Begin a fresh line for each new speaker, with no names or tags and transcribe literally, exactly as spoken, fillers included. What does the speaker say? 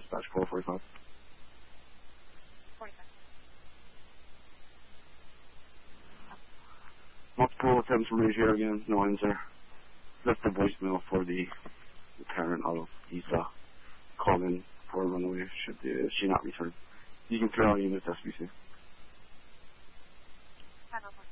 dispatch four forty-five.
forty-five.
Multiple attempts from here again, no answer. Left the voicemail for the, the parent of Isa. Call in for a runaway should the, she not return. You can clear all units S B C.
five oh four.